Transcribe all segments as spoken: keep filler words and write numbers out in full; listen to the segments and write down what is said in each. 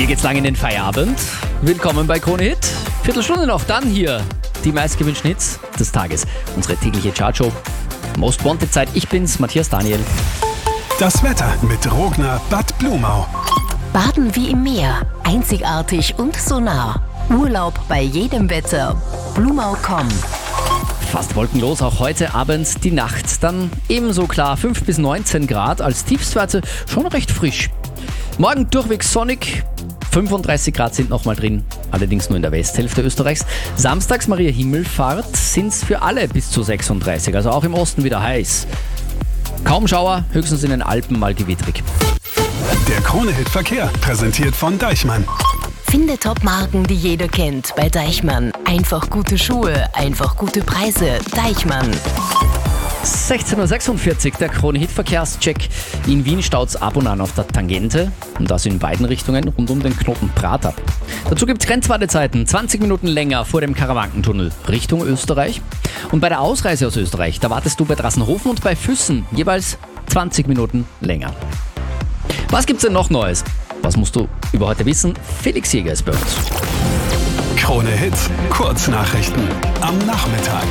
Hier geht's lang in den Feierabend. Willkommen bei Krone Hit. Viertelstunde noch, dann hier die meistgewünschten Hits des Tages. Unsere tägliche Chartshow. Most Wanted Zeit. Ich bin's, Matthias Daniel. Das Wetter mit Rogner Bad Blumau. Baden wie im Meer. Einzigartig und so nah. Urlaub bei jedem Wetter. Blumau Punkt com. Fast wolkenlos, auch heute Abend die Nacht. Dann ebenso klar, fünf bis neunzehn Grad. Als Tiefstwerte schon recht frisch. Morgen durchweg sonnig. fünfunddreißig Grad sind nochmal drin, allerdings nur in der Westhälfte Österreichs. Samstags Maria Himmelfahrt sind es für alle bis zu sechsunddreißig, also auch im Osten wieder heiß. Kaum Schauer, höchstens in den Alpen mal gewittrig. Der Krone Hit Verkehr, präsentiert von Deichmann. Finde Top-Marken, die jeder kennt, bei Deichmann. Einfach gute Schuhe, einfach gute Preise. Deichmann. sechzehn Uhr sechsundvierzig, der Krone Hit Verkehrscheck. In Wien staut's ab und an auf der Tangente und das in beiden Richtungen rund um den Knoten Prater. Dazu gibt's Grenzwartezeiten, zwanzig Minuten länger vor dem Karawankentunnel Richtung Österreich. Und bei der Ausreise aus Österreich, da wartest du bei Drassenhofen und bei Füssen jeweils zwanzig Minuten länger. Was gibt's denn noch Neues? Was musst du über heute wissen? Felix Jäger ist bei uns. Krone Hit, Kurznachrichten am Nachmittag.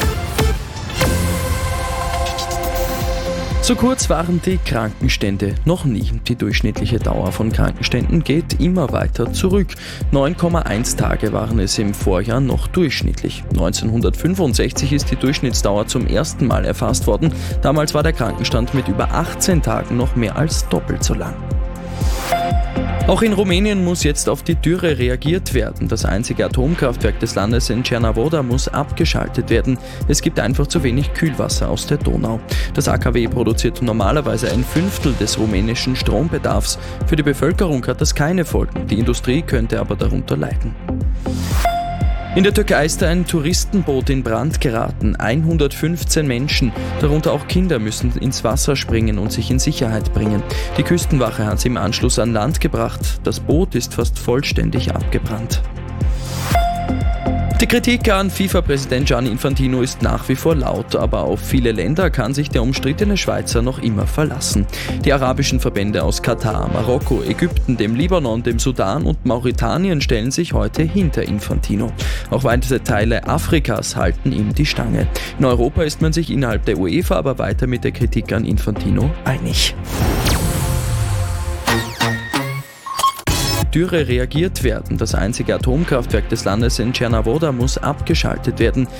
So kurz waren die Krankenstände noch nie. Die durchschnittliche Dauer von Krankenständen geht immer weiter zurück. neun Komma eins Tage waren es im Vorjahr noch durchschnittlich. neunzehnhundertfünfundsechzig ist die Durchschnittsdauer zum ersten Mal erfasst worden. Damals war der Krankenstand mit über achtzehn Tagen noch mehr als doppelt so lang. Auch in Rumänien muss jetzt auf die Dürre reagiert werden. Das einzige Atomkraftwerk des Landes in Cernavodă muss abgeschaltet werden. Es gibt einfach zu wenig Kühlwasser aus der Donau. Das A K W produziert normalerweise ein Fünftel des rumänischen Strombedarfs. Für die Bevölkerung hat das keine Folgen. Die Industrie könnte aber darunter leiden. In der Türkei ist ein Touristenboot in Brand geraten. hundertfünfzehn Menschen, darunter auch Kinder, müssen ins Wasser springen und sich in Sicherheit bringen. Die Küstenwache hat sie im Anschluss an Land gebracht. Das Boot ist fast vollständig abgebrannt. Die Kritik an FIFA-Präsident Gianni Infantino ist nach wie vor laut, aber auf viele Länder kann sich der umstrittene Schweizer noch immer verlassen. Die arabischen Verbände aus Katar, Marokko, Ägypten, dem Libanon, dem Sudan und Mauretanien stellen sich heute hinter Infantino. Auch weite Teile Afrikas halten ihm die Stange. In Europa ist man sich innerhalb der UEFA aber weiter mit der Kritik an Infantino einig. Dürre reagiert werden. Das einzige Atomkraftwerk des Landes in Cernavodă muss abgeschaltet werden.